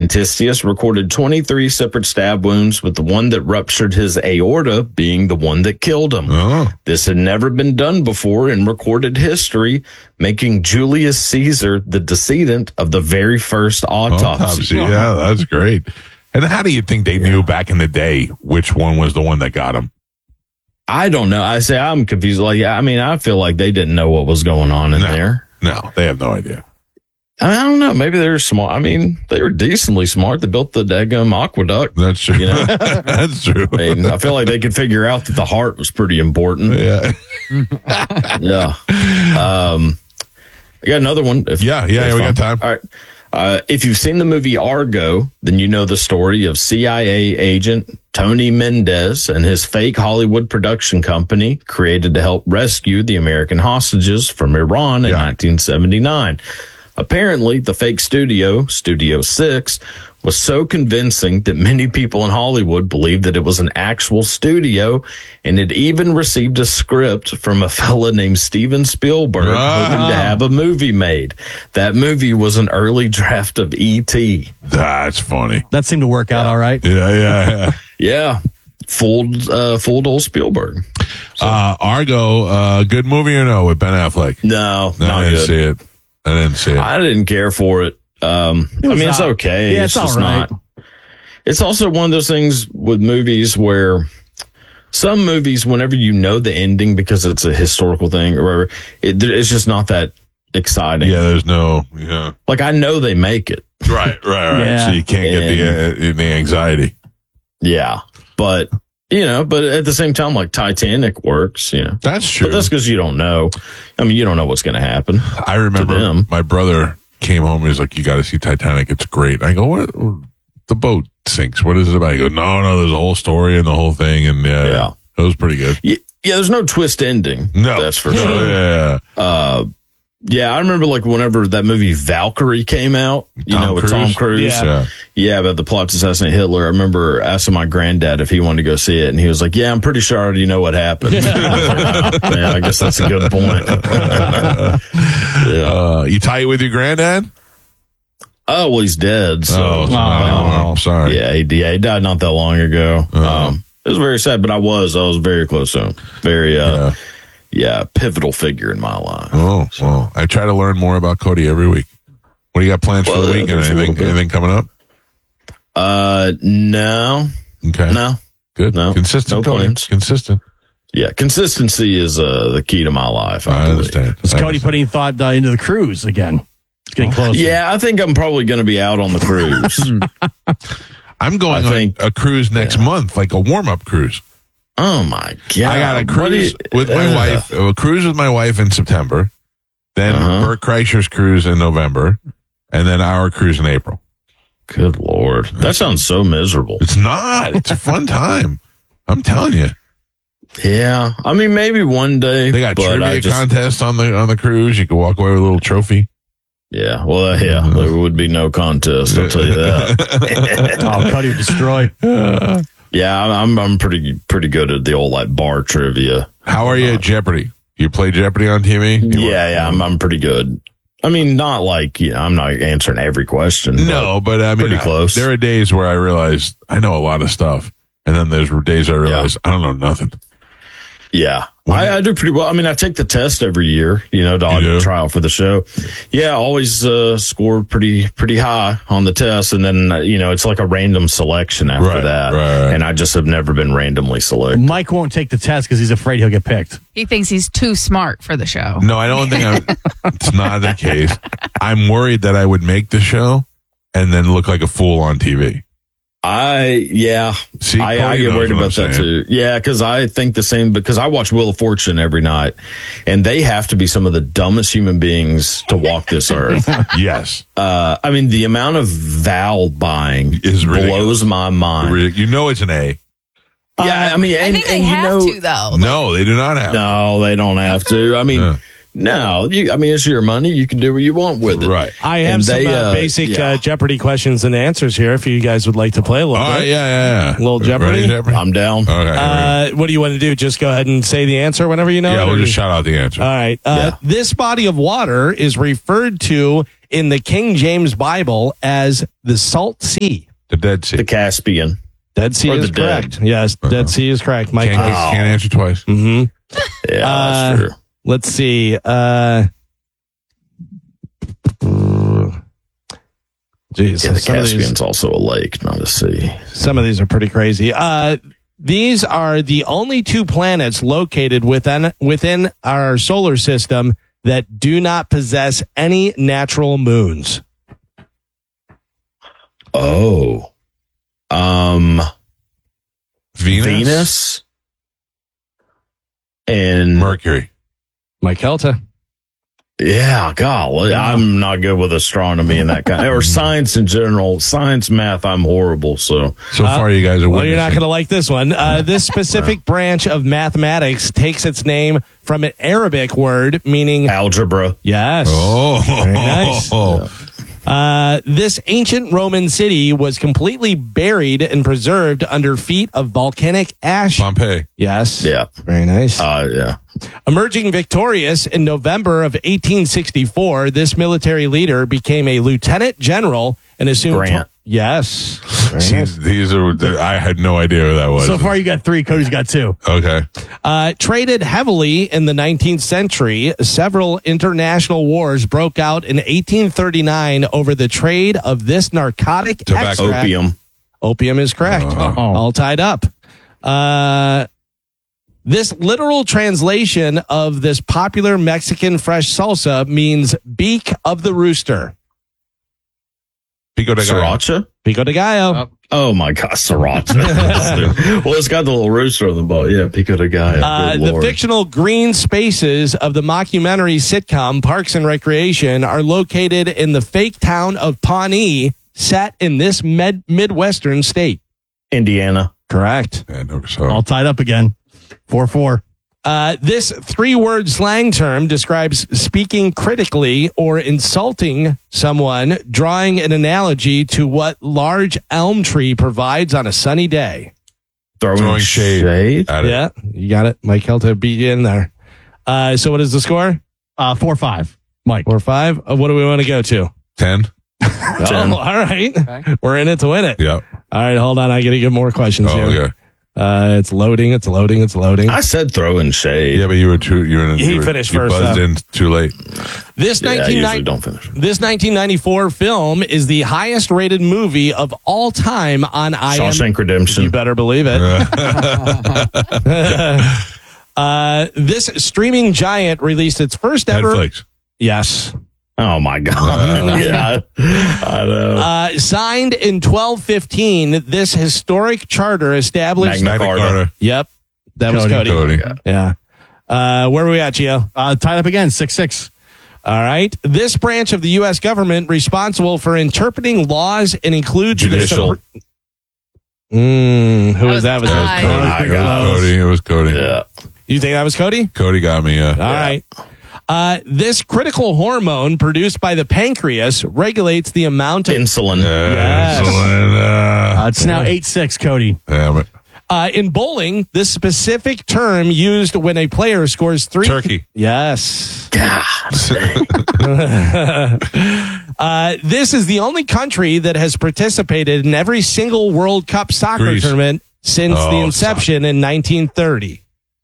Antistius recorded 23 separate stab wounds, with the one that ruptured his aorta being the one that killed him. Oh. This had never been done before in recorded history, making Julius Caesar the decedent of the very first autopsy. Yeah, that's great. And how do you think they knew back in the day which one was the one that got him? I don't know. I'm confused. I feel like they didn't know what was going on in there. No, they have no idea. I don't know. Maybe they're smart. They were decently smart. They built the daggum aqueduct. That's true. That's true. I feel like they could figure out that the heart was pretty important. Yeah. Yeah. I got another one. We got time. All right. If you've seen the movie Argo, then you know the story of CIA agent Tony Mendez and his fake Hollywood production company created to help rescue the American hostages from Iran in 1979. Apparently, the fake studio, Studio 6, was so convincing that many people in Hollywood believed that it was an actual studio, and it even received a script from a fella named Steven Spielberg hoping to have a movie made. That movie was an early draft of E.T. That's funny. That seemed to work out all right. Yeah. Yeah. Fooled old Spielberg. So. Argo, good movie or no with Ben Affleck? No, I didn't see it. I didn't care for it. It's okay. Yeah, it's all right. It's also one of those things with movies where some movies, whenever you know the ending because it's a historical thing or whatever, it's just not that exciting. Yeah, there's no. Yeah. Like I know they make it. Right. Yeah. So you can't get the anxiety. Yeah, but at the same time, like Titanic works. That's true. But that's because you don't know. You don't know what's going to happen. I remember my brother came home and he's like, "You got to see Titanic. It's great." I go, "What? The boat sinks. What is it about?" He goes, No. There's a whole story and the whole thing, and it was pretty good. Yeah, there's no twist ending. No, that's for sure. Yeah. Yeah, I remember whenever that movie Valkyrie came out, with Tom Cruise. Yeah, about the plot to assassinate Hitler. I remember asking my granddad if he wanted to go see it, and he was like, "Yeah, I'm pretty sure I already know what happened." Yeah, I guess that's a good point. You tight with your granddad? Oh, well, he's dead. So, I'm sorry. Yeah, he died not that long ago. It was very sad, but I was very close to him. Very, pivotal figure in my life. Well, I try to learn more about Cody every week. What do you got plans for the weekend? Anything coming up? No. Okay. No. Good. No. Consistent. No plans. Consistent. Yeah, consistency is the key to my life. I understand. Is Cody putting thought into the cruise again? It's getting closer. Yeah, I think I'm probably going to be out on the cruise. I'm going on a cruise next month, like a warm-up cruise. Oh, my God. I got a cruise with my wife, a cruise with my wife in September, then Bert Kreischer's cruise in November, and then our cruise in April. Good Lord. That sounds so miserable. It's not. It's a fun time. I'm telling you. Yeah. Maybe one day. They got trivia contest on the cruise. You can walk away with a little trophy. Yeah. Well, there would be no contest. I'll tell you that. Cody destroyed. Yeah, I'm pretty good at the old bar trivia. How are you at Jeopardy? You play Jeopardy on TV? I'm pretty good. Not I'm not answering every question. No, but pretty close. There are days where I realize I know a lot of stuff, and then there's days I realize I don't know nothing. Yeah. I do pretty well. I take the test every year, to trial for the show. Yeah, always score pretty high on the test. And then, it's like a random selection after that. Right. And I just have never been randomly selected. Mike won't take the test because he's afraid he'll get picked. He thinks he's too smart for the show. No, I don't think it's not the case. I'm worried that I would make the show and then look like a fool on TV. I get worried about that too. Yeah, because I think the same, because I watch Wheel of Fortune every night, and they have to be some of the dumbest human beings to walk this earth. Yes. The amount of vowel buying is blows my mind. It's an A. Yeah, I think they have to, though. No, they do not have to. No, they don't have to. No, it's your money. You can do what you want with it. Right. I have some basic Jeopardy questions and answers here if you guys would like to play a little bit. Yeah. A little Jeopardy? I'm down. Okay. What do you want to do? Just go ahead and say the answer whenever you know? Yeah, we'll just shout out the answer. All right. This body of water is referred to in the King James Bible as the Salt Sea? The Dead Sea. The Caspian. Dead Sea is correct. Yes, Dead Sea is correct. Mike. Can't answer twice. Mm-hmm. Yeah, that's true. Let's see. Geez, Yeah, the Caspian's also a lake, not a sea. Some of these are pretty crazy. These are the only two planets located within our solar system that do not possess any natural moons. Oh. Venus? And Mercury. Mike Helta. Yeah, golly, I'm not good with astronomy and that kind or science in general. Science, math, I'm horrible. So far, you guys are. Well, you're not going to like this one. This specific branch of mathematics takes its name from an Arabic word meaning algebra. Yes. Oh, very nice. This ancient Roman city was completely buried and preserved under feet of volcanic ash. Pompeii. Yes. Yeah. Very nice. Yeah. Emerging victorious in November of 1864, this military leader became a lieutenant general and assumed. Grant. Yes. These are. I had no idea who that was. So far, you got 3. Cody's got 2. Okay. Traded heavily in the 19th century, several international wars broke out in 1839 over the trade of this narcotic extract. Opium. Opium is correct. All tied up. This literal translation of this popular Mexican fresh salsa means beak of the rooster. Pico de Gallo. Sriracha? Pico de Gallo. Oh my God, sriracha. Well, it's got the little rooster on the boat. Yeah, Pico de Gallo. Good The Lord. fictional green spaces of the mockumentary sitcom Parks and Recreation are located in the fake town of Pawnee, set in this Midwestern state. Indiana. Correct. Yeah, no, so. All tied up again. 4-4. This 3-word slang term describes speaking critically or insulting someone, drawing an analogy to what large elm tree provides on a sunny day. Throwing shade. At it. Yeah, you got it. Mike Helta beat you in there. So what is the score? 4-5. Mike. 4-5. What do we want to go to? 10. Oh, all right. Okay. We're in it to win it. Yep. All right, hold on. I got to get more questions here. Okay. It's loading. I said throwing shade. Yeah, but you were too. He finished you first. Buzzed in too late. This I usually don't finish. This 1994 film is the highest rated movie of all time on IMDb. Shawshank Redemption. You better believe it. This streaming giant released its first ever. Netflix. Yes. Oh my God. Yeah. I know. Signed in 1215, this historic charter established. Magna Carta. Yep. That was Cody. Yeah. Where were we at, Gio? Tied up again. 6-6. All right. This branch of the U.S. government responsible for interpreting laws and includes Judicial. Who was that? Was Cody. It was Cody. Yeah. You think that was Cody? Cody got me. All right. This critical hormone produced by the pancreas regulates the amount of Insulin. Yes. It's now 8-6, Cody. Damn it. In bowling, this specific term used when a player scores 3. Turkey. Yes. God. This is the only country that has participated in every single World Cup soccer Greece. tournament since the inception in 1930.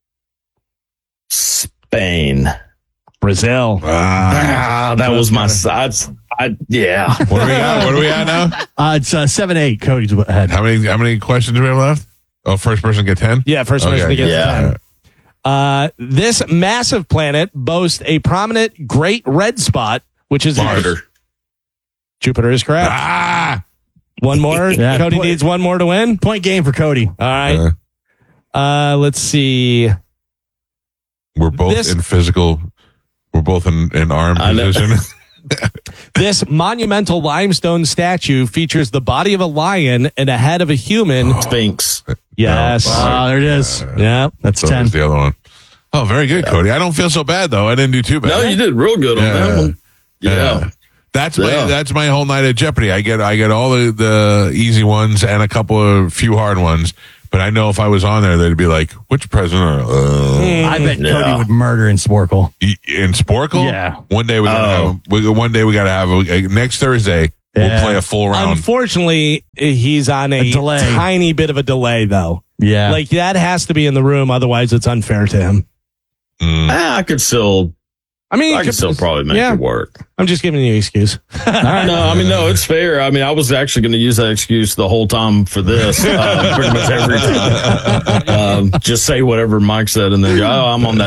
Spain. Brazil. That was my side. Yeah. What do we at now? It's 7-8. Cody's ahead. How many questions do we have left? Oh, first person get 10? Yeah, first person to get Yeah. 10. This massive planet boasts a prominent great red spot, which is Jupiter. Jupiter is correct. One more. Yeah. Cody needs one more to win. Point game for Cody. All right. Let's see. We're both in physical. We're both in arm position. This monumental limestone statue features the body of a lion and a head of a human. Sphinx. Yes. There it is. Yeah. That's So 10. was the other one. Oh, very good, Cody. I don't feel so bad though. I didn't do too bad. No, you did real good on that one. Yeah. That's my whole night at Jeopardy. I get all the easy ones and a few hard ones. But I know if I was on there, they'd be like, which president? I bet Cody would murder in Sporkle. In Sporkle? Yeah. One day we got to have next Thursday. We'll play a full round. Unfortunately, he's on a tiny bit of a delay, though. Yeah. Like, that has to be in the room. Otherwise, it's unfair to him. I could still... I could still probably make it work. I'm just giving you an excuse. No, it's fair. I mean, I was actually going to use that excuse the whole time for this, pretty much every time. Just say whatever Mike said and then go, I'm on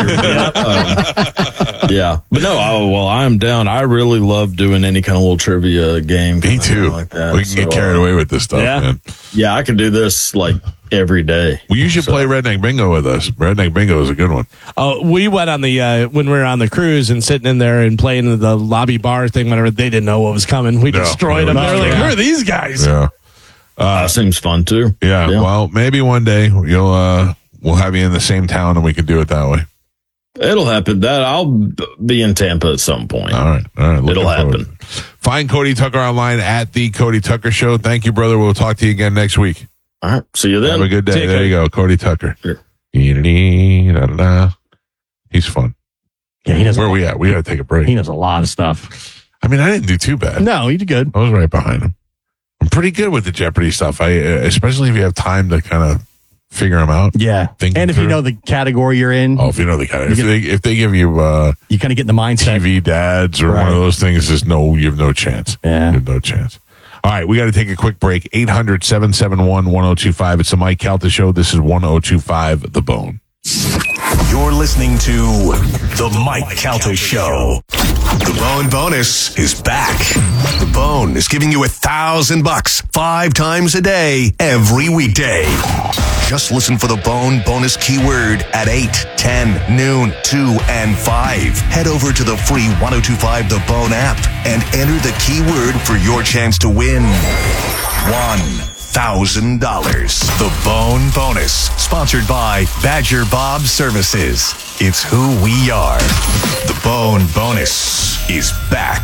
that delay. Yeah. But no, I am down. I really love doing any kind of little trivia game. Me too. Like that. We can get carried away with this stuff, man. Yeah, I can do this like every day. Well, you should play Redneck Bingo with us. Redneck Bingo is a good one. Oh, we went on the when we were on the cruise and sitting in there and playing the lobby bar thing. Whatever, they didn't know what was coming. We destroyed them. They were like, "Who are these guys?" Yeah, seems fun too. Yeah. Well, maybe one day we'll have you in the same town and we can do it that way. It'll happen. I'll be in Tampa at some point. All right. It'll happen. Find Cody Tucker online at The Cody Tucker Show. Thank you, brother. We'll talk to you again next week. All right. See you then. Have a good day. There you go. Cody Tucker. Sure. He's fun. Yeah, he knows. Where are we at? We got to take a break. He knows a lot of stuff. I mean, I didn't do too bad. No, you did good. I was right behind him. I'm pretty good with the Jeopardy stuff. Especially if you have time to kind of figure them out. Yeah. And if you know the category you're in. Oh, if you know the category. If they give you... you kind of get in the mindset. TV dads or one of those things, you have no chance. Yeah. You have no chance. All right, we got to take a quick break. 800-771-1025. It's the Mike Calta Show. This is 1025 The Bone. You're listening to The Mike Calta Show. The Bone Bonus is back. The Bone is giving you $1,000 5 times a day, every weekday. Just listen for the Bone Bonus keyword at 8, 10, noon, 2, and 5. Head over to the free 1025 The Bone app and enter the keyword for your chance to win $1,000. The Bone Bonus, sponsored by Badger Bob Services. It's who we are. The Bone Bonus is back.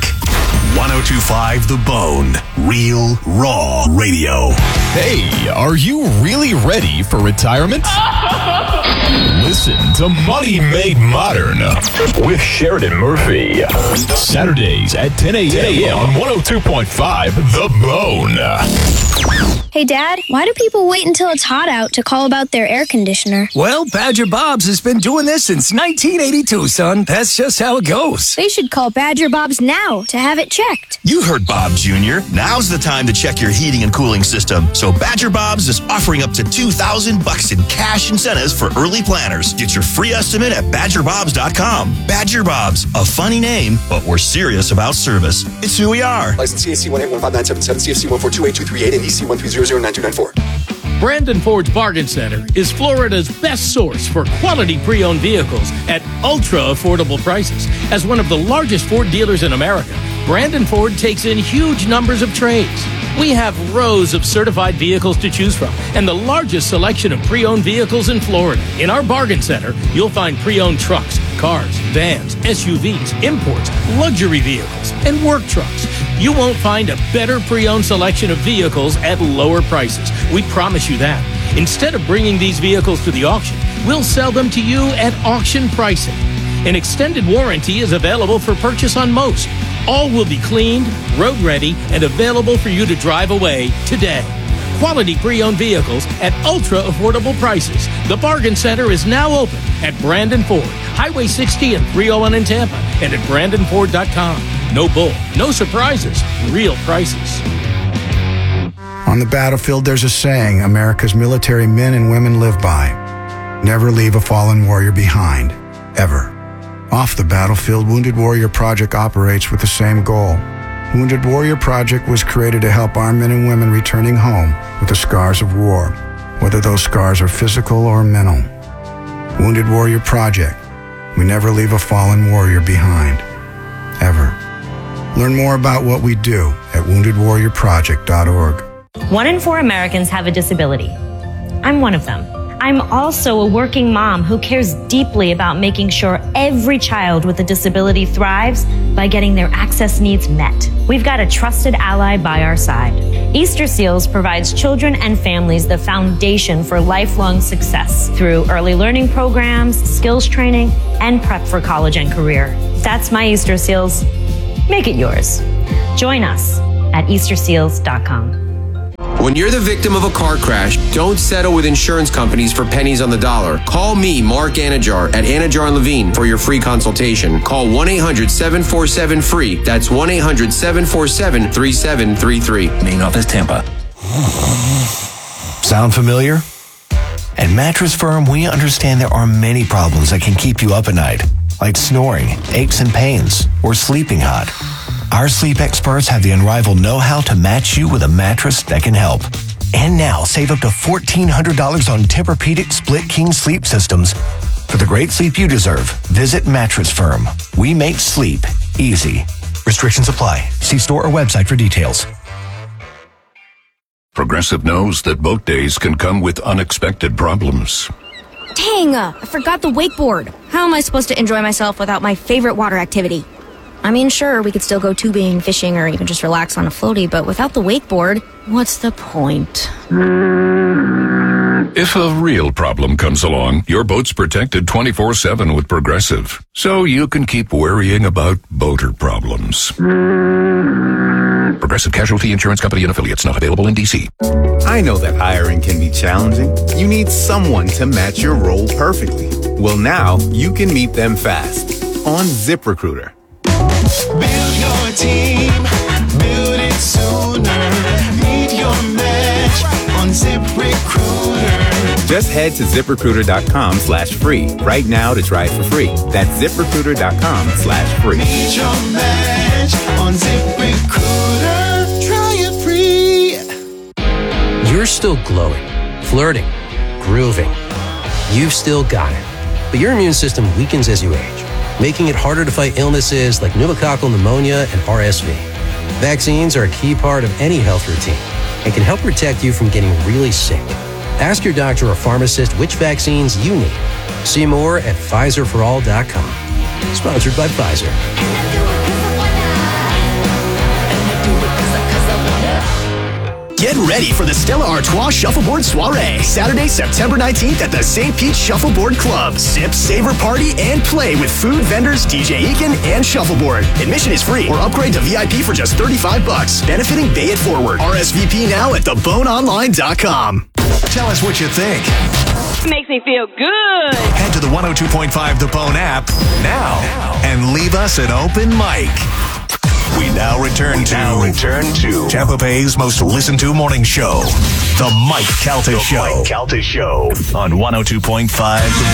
1025 The Bone, real, raw radio. Hey, are you really ready for retirement? Listen to Money Made Modern with Sheridan Murphy. Saturdays at 10 a.m. on 102.5 The Bone. Hey, Dad, why do people wait until it's hot out to call about their air conditioner? Well, Badger Bob's has been doing this since 1982, son. That's just how it goes. They should call Badger Bob's now to have it checked. You heard Bob Jr. Now's the time to check your heating and cooling system. So Badger Bob's is offering up to $2,000 in cash incentives for early planners. Get your free estimate at badgerbobs.com. Badger Bob's, a funny name, but we're serious about service. It's who we are. License CAC 1815977, CFC 1428238, and EC 1309294. Brandon Ford's Bargain Center is Florida's best source for quality pre-owned vehicles at ultra-affordable prices. As one of the largest Ford dealers in America, Brandon Ford takes in huge numbers of trades. We have rows of certified vehicles to choose from and the largest selection of pre-owned vehicles in Florida. In our Bargain Center, you'll find pre-owned trucks, cars, vans, SUVs, imports, luxury vehicles, and work trucks. You won't find a better pre-owned selection of vehicles at lower prices. We promise you that. Instead of bringing these vehicles to the auction, we'll sell them to you at auction pricing. An extended warranty is available for purchase on most. All will be cleaned, road ready, and available for you to drive away today. Quality pre-owned vehicles at ultra-affordable prices. The Bargain Center is now open at Brandon Ford, Highway 60 and 301 in Tampa, and at BrandonFord.com. No bull, no surprises, real prices. On the battlefield, there's a saying America's military men and women live by. Never leave a fallen warrior behind, ever. Off the battlefield, Wounded Warrior Project operates with the same goal. Wounded Warrior Project was created to help our men and women returning home with the scars of war, whether those scars are physical or mental. Wounded Warrior Project. We never leave a fallen warrior behind, ever. Learn more about what we do at woundedwarriorproject.org. 1 in 4 Americans have a disability. I'm one of them. I'm also a working mom who cares deeply about making sure every child with a disability thrives by getting their access needs met. We've got a trusted ally by our side. Easter Seals provides children and families the foundation for lifelong success through early learning programs, skills training, and prep for college and career. That's my Easter Seals. Make it yours. Join us at easterseals.com. When you're the victim of a car crash, don't settle with insurance companies for pennies on the dollar. Call me, Mark Anajar, at Anajar & Levine for your free consultation. Call 1-800-747-FREE. That's 1-800-747-3733. Main office, Tampa. Sound familiar? At Mattress Firm, we understand there are many problems that can keep you up at night, like snoring, aches and pains, or sleeping hot. Our sleep experts have the unrivaled know-how to match you with a mattress that can help. And now, save up to $1,400 on Tempur-Pedic Split King sleep systems. For the great sleep you deserve, visit Mattress Firm. We make sleep easy. Restrictions apply. See store or website for details. Progressive knows that boat days can come with unexpected problems. Dang, I forgot the wakeboard. How am I supposed to enjoy myself without my favorite water activity? I mean, sure, we could still go tubing, fishing, or even just relax on a floaty, but without the wakeboard, what's the point? If a real problem comes along, your boat's protected 24/7 with Progressive, so you can keep worrying about boater problems. Progressive Casualty Insurance Company and Affiliates, not available in D.C. I know that hiring can be challenging. You need someone to match your role perfectly. Well, now you can meet them fast on ZipRecruiter. Build your team, build it sooner. Meet your match on ZipRecruiter. Just head to ZipRecruiter.com/free right now to try it for free. That's ZipRecruiter.com/free. Meet your match on ZipRecruiter. Try it free. You're still glowing, flirting, grooving. You've still got it. But your immune system weakens as you age, making it harder to fight illnesses like pneumococcal pneumonia and RSV. Vaccines are a key part of any health routine and can help protect you from getting really sick. Ask your doctor or pharmacist which vaccines you need. See more at PfizerForAll.com. Sponsored by Pfizer. Get ready for the Stella Artois Shuffleboard Soiree, Saturday, September 19th at the St. Pete Shuffleboard Club. Sip, savor, party, and play with food vendors, DJ Eakin, and Shuffleboard. Admission is free or upgrade to VIP for just $35. Benefiting Bay It Forward. RSVP now at theboneonline.com. Tell us what you think. Makes me feel good. Head to the 102.5 The Bone app now and leave us an open mic. We now return to Tampa Bay's most listened to morning show, The Mike Calta Show. On 102.5 The